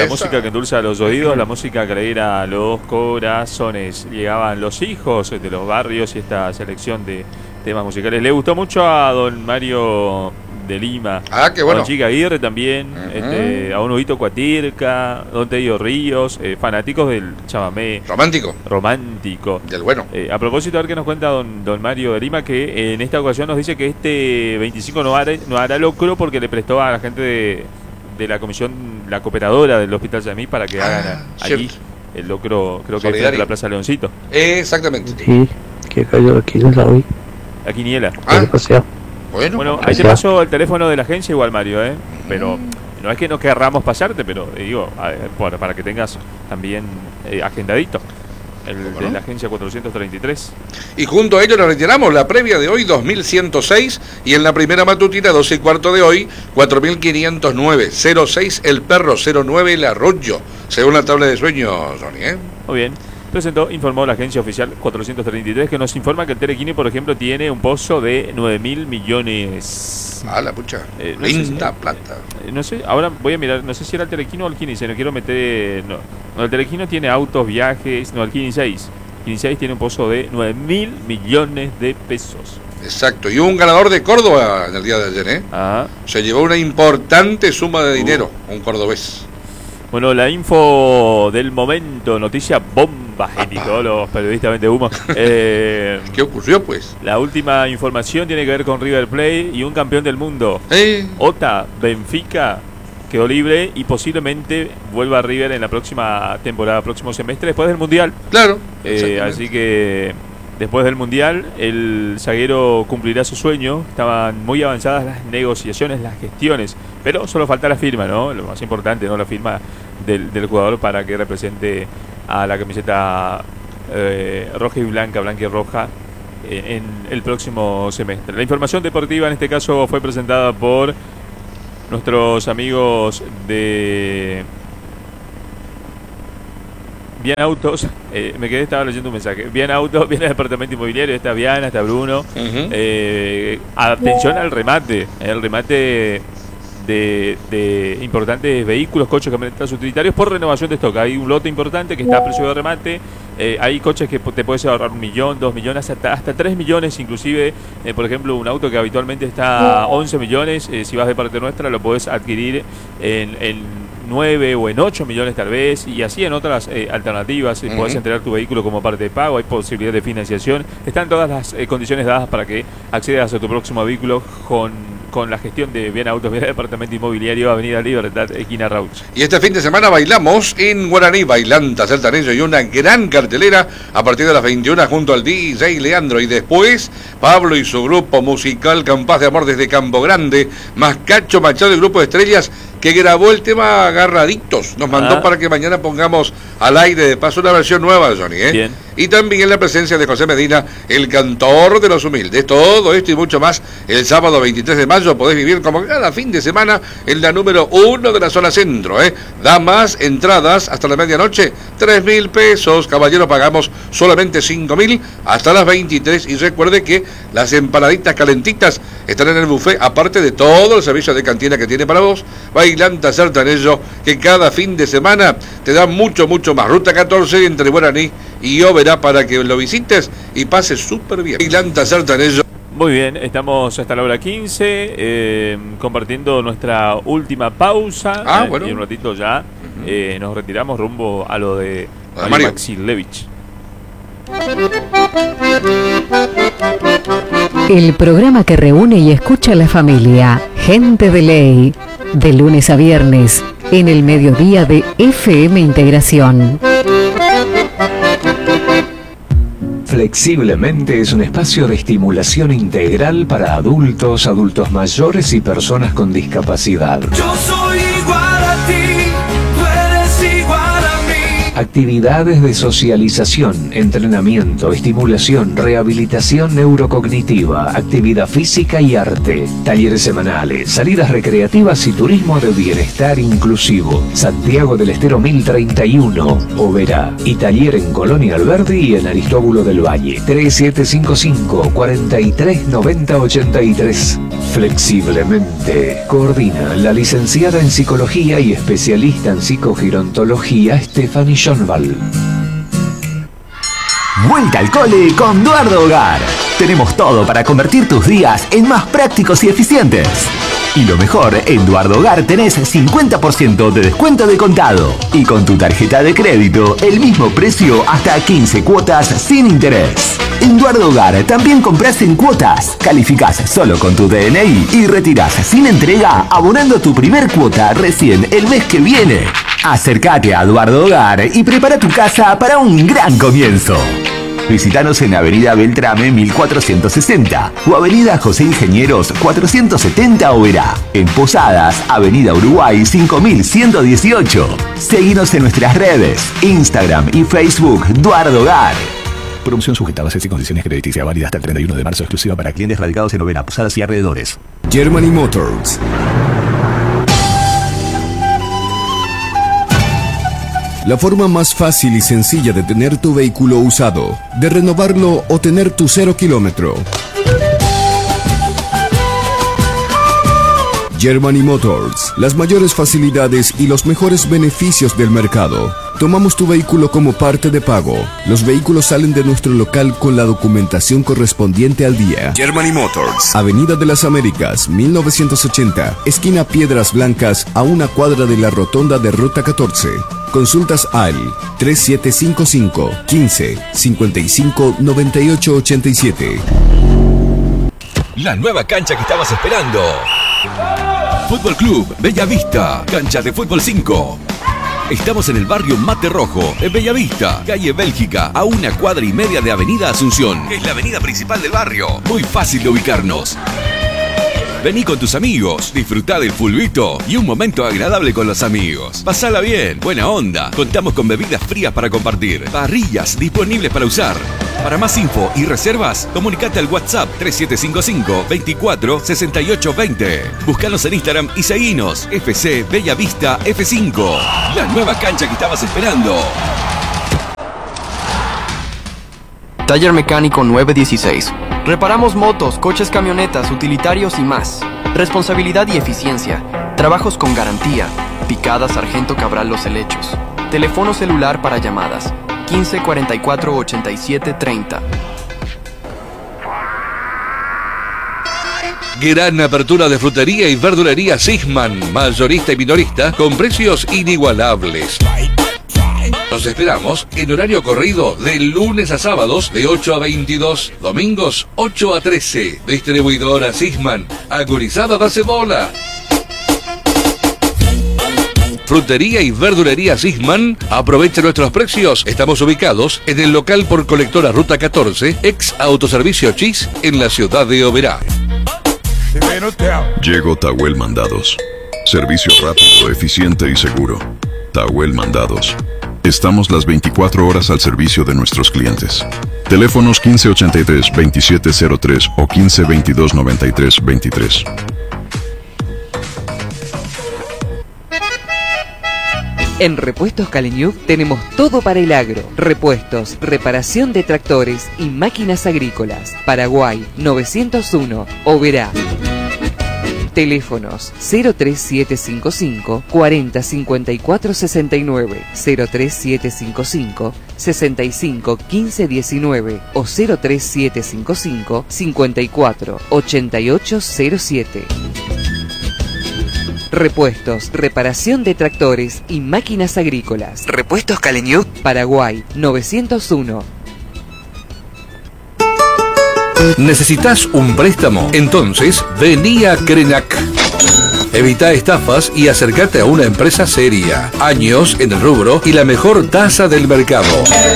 la música que endulza los oídos, la música que alegra los corazones. Llegaban los hijos de los barrios y esta selección de temas musicales. Le gustó mucho a don Mario de Lima. Ah, qué bueno. A don Chica Aguirre también, a un Huguito Cuatirca, don Tedio Ríos, fanáticos del chamamé. Romántico. Del bueno. A propósito, a ver qué nos cuenta don Mario de Lima, que en esta ocasión nos dice que este 25 no hará locro porque le prestó a la gente de la comisión, la cooperadora del Hospital Yamí, para que hagan allí el locro, creo que es de la Plaza Leoncito. Exactamente. Sí, que cayó aquí en la hoy. La quiniela. Bueno, ahí te paso el teléfono de la agencia igual, Mario, pero no es que no querramos pasarte, pero digo, bueno, para que tengas también agendadito el de la agencia 433. Y junto a ello nos retiramos la previa de hoy 2106 y en la primera matutina 12:15 de hoy 4509, 06 el perro, 09 el arroyo, según la tabla de sueños, Johnny, Muy bien. Informó la agencia oficial 433 que nos informa que el Telequini, por ejemplo, tiene un pozo de 9.000 millones. Ah, la pucha. Linda plata. No sé, ahora voy a mirar, no sé si era el Telequino o el Quini, se no quiero meter. No, el Telequino tiene autos, viajes, no, el Quini 6. Quini 6 tiene un pozo de 9.000 millones de pesos. Exacto, y un ganador de Córdoba en el día de ayer, se llevó una importante suma de dinero, un cordobés. Bueno, la info del momento, noticia bomba, y todos los periodistas vende humo. ¿Qué ocurrió, pues? La última información tiene que ver con River Plate y un campeón del mundo. Ota Benfica quedó libre y posiblemente vuelva a River en la próxima temporada, próximo semestre, después del Mundial. Claro. Así que después del Mundial el zaguero cumplirá su sueño. Estaban muy avanzadas las negociaciones, las gestiones, pero solo falta la firma, ¿no? Lo más importante, ¿no? La firma del jugador para que represente a la camiseta roja y blanca y roja en el próximo semestre. La información deportiva en este caso fue presentada por nuestros amigos de Bien Autos. Estaba leyendo un mensaje. Bien Autos, viene el departamento inmobiliario, está Viana, está Bruno. Atención al remate. El remate de importantes vehículos, coches, camionetas utilitarios por renovación de stock. Hay un lote importante que está a precio de remate. Hay coches que te puedes ahorrar 1 millón, 2 millones, hasta 3 millones inclusive. Por ejemplo, un auto que habitualmente está a 11 millones, si vas de parte nuestra lo puedes adquirir en 9 o en 8 millones tal vez, y así en otras alternativas. Podés entregar tu vehículo como parte de pago, hay posibilidad de financiación, están todas las condiciones dadas para que accedas a tu próximo vehículo con la gestión de Bien Autos, Bien Departamento Inmobiliario, Avenida Libertad, esquina Rauch. Y este fin de semana bailamos en Guaraní, Bailanta, Saltanejo, y una gran cartelera a partir de las 21 junto al DJ Leandro, y después Pablo y su grupo musical Campas de Amor desde Campo Grande, más Cacho Machado, el grupo de estrellas que grabó el tema Agarraditos. Nos mandó para que mañana pongamos al aire de paso una versión nueva de Johnny, Bien. Y también la presencia de José Medina, el cantor de los humildes. Todo esto y mucho más el sábado 23 de mayo podés vivir como cada fin de semana en la número 1 de la zona centro, Da más entradas hasta la medianoche, 3.000 pesos. Caballero, pagamos solamente 5.000 hasta las 23. Y recuerde que las empanaditas calentitas están en el buffet, aparte de todo el servicio de cantina que tiene para vos. Bailanta Sartanejo, que cada fin de semana te da mucho más. Ruta 14 entre Guaraní y Oberá para que lo visites y pases súper bien. Bailanta Sartanejo. Muy bien, estamos hasta la hora 15, compartiendo nuestra última pausa. Bueno. Y un ratito ya nos retiramos rumbo a lo de Mario Maxilevich. El programa que reúne y escucha a la familia, Gente de Ley, de lunes a viernes, en el mediodía de FM Integración. Flexiblemente es un espacio de estimulación integral para adultos, adultos mayores y personas con discapacidad. Yo soy igual a ti, tú eres igual a mí. actividades de socialización, entrenamiento, estimulación, rehabilitación neurocognitiva, actividad física y arte, talleres semanales, salidas recreativas y turismo de bienestar inclusivo. Santiago del Estero 1031, Oberá, y taller en Colonia Alberdi y en Aristóbulo del Valle. 3755 43 90 83. Flexiblemente. Coordina la licenciada en psicología y especialista en psicogerontología Stephanie Schonval. Vuelta al cole con Duardo Hogar. Tenemos todo para convertir tus días en más prácticos y eficientes. Y lo mejor, en Duardo Hogar tenés 50% de descuento de contado. Y con tu tarjeta de crédito, el mismo precio hasta 15 cuotas sin interés. En Duardo Hogar también compras en cuotas. Calificás solo con tu DNI y retirás sin entrega, abonando tu primer cuota recién el mes que viene. Acércate a Duardo Hogar y prepara tu casa para un gran comienzo. Visítanos en Avenida Beltrame 1460 o Avenida José Ingenieros 470 Oberá. En Posadas, Avenida Uruguay 5118. Seguinos en nuestras redes, Instagram y Facebook Duardo Hogar. Promoción sujeta a bases y condiciones crediticias válida hasta el 31 de marzo, exclusiva para clientes radicados en Oberá, Posadas y alrededores. Germany Motors. La forma más fácil y sencilla de tener tu vehículo usado, de renovarlo o tener tu 0 kilómetro. Germany Motors, las mayores facilidades y los mejores beneficios del mercado. Tomamos tu vehículo como parte de pago. Los vehículos salen de nuestro local con la documentación correspondiente al día. Germany Motors, Avenida de las Américas, 1980, esquina Piedras Blancas, a una cuadra de la rotonda de Ruta 14. Consultas al 3755 15 55 98 87. La nueva cancha que estabas esperando. Fútbol Club Bella Vista, cancha de fútbol 5. Estamos en el barrio Mate Rojo, en Bella Vista, calle Bélgica, a una cuadra y media de Avenida Asunción, que es la avenida principal del barrio. Muy fácil de ubicarnos. Vení con tus amigos, disfrutá del fulbito y un momento agradable con los amigos. Pasala bien, buena onda. Contamos con bebidas frías para compartir, parrillas disponibles para usar. Para más info y reservas, comunicate al WhatsApp 3755 24 68 20. Búscanos en Instagram y seguinos. FC Bella Vista F5. La nueva cancha que estabas esperando. Taller Mecánico 916. Reparamos motos, coches, camionetas, utilitarios y más. Responsabilidad y eficiencia. Trabajos con garantía. Picada Sargento Cabral Los Helechos. Teléfono celular para llamadas 15 44 87 30. Gran apertura de frutería y verdulería Sisman, mayorista y minorista, con precios inigualables. Nos esperamos en horario corrido de lunes a sábados de 8 a 22, domingos 8 a 13. Distribuidora Sisman, agonizada da cebola. Frutería y verdulería Sisman, aprovecha nuestros precios. Estamos ubicados en el local por colectora Ruta 14, ex Autoservicio Chis, en la ciudad de Oberá. Llegó Tahuel Mandados. Servicio rápido, eficiente y seguro. Tahuel Mandados. Estamos las 24 horas al servicio de nuestros clientes. Teléfonos 1583-2703 o 1522-9323. En Repuestos Caleñuc tenemos todo para el agro. Repuestos, reparación de tractores y máquinas agrícolas. Paraguay 901, Oberá. Teléfonos 03755 40 54 69, 03755 65 15 19 o 03755 54 88 07. Repuestos, reparación de tractores y máquinas agrícolas. Repuestos Caleñuc, Paraguay 901. ¿Necesitas un préstamo? Entonces, vení a Crenac. Evita estafas y acércate a una empresa seria. Años en el rubro y la mejor tasa del mercado.